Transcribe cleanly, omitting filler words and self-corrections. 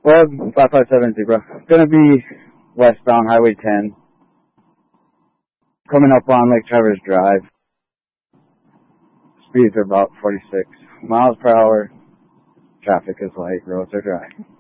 Well, 5570, bro. Gonna be westbound Highway 10. Coming up on Lake Traverse Drive. Speeds are about 46 miles per hour. Traffic is light. Roads are dry.